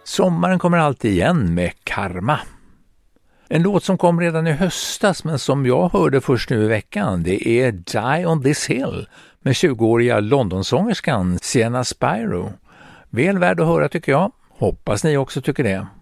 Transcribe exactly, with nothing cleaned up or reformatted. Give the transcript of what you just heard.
Sommaren kommer alltid igen med Karma. En låt som kom redan i höstas men som jag hörde först nu i veckan, det är Die on this hill med tjugoåriga Londonsångerskan Sienna Spiro. Väl värd att höra tycker jag. Hoppas ni också tycker det.